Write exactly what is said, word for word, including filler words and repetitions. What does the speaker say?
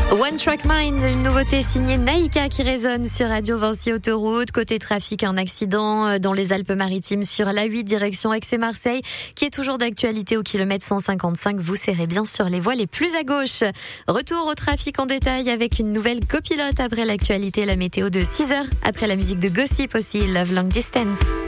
One Track Mind, une nouveauté signée Naïka qui résonne sur Radio Vinci Autoroute. Côté trafic, un accident dans les Alpes-Maritimes sur l'A huit direction Aix et Marseille qui est toujours d'actualité au kilomètre cent cinquante-cinq. Vous serrez bien sur les voies les plus à gauche. Retour au trafic en détail avec une nouvelle copilote après l'actualité, la météo de six heures. Après la musique de Gossip aussi, Love Long Distance.